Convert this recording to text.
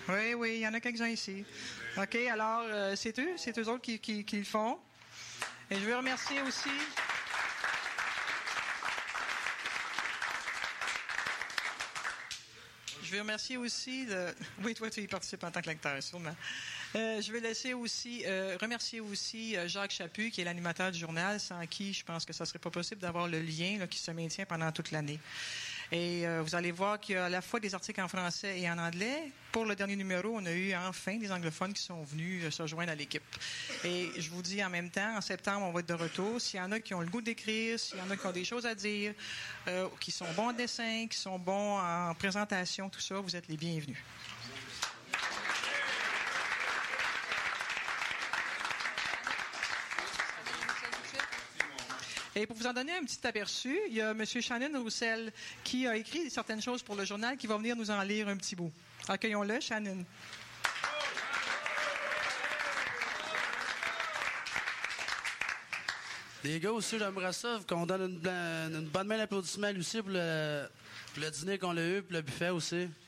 Oui, oui, il y en a quelques-uns ici. OK, alors, c'est eux autres qui le font. Et je veux remercier aussi... Je veux remercier aussi... Oui, toi, tu y participes en tant que lecteur, sûrement. Je veux remercier aussi Jacques Chaput, qui est l'animateur du journal, sans qui je pense que ça serait pas possible d'avoir le lien là, qui se maintient pendant toute l'année. Et vous allez voir qu'il y a à la fois des articles en français et en anglais. Pour le dernier numéro, on a eu enfin des anglophones qui sont venus se joindre à l'équipe. Et je vous dis en même temps, en septembre, on va être de retour. S'il y en a qui ont le goût d'écrire, s'il y en a qui ont des choses à dire, qui sont bons en dessin, qui sont bons en présentation, tout ça, vous êtes les bienvenus. Et pour vous en donner un petit aperçu, il y a M. Shannon Roussel qui a écrit certaines choses pour le journal qui va venir nous en lire un petit bout. Accueillons-le, Shannon. Les gars aussi, j'aimerais ça qu'on donne une bonne main d'applaudissement à Lucie pour le dîner qu'on a eu, pour le buffet aussi.